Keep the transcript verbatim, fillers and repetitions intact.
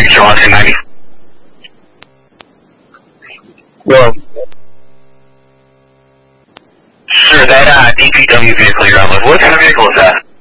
Charlotte ten ninety. Well, Sure, that uh, D P W vehicle you're on with, what kind of vehicle is that?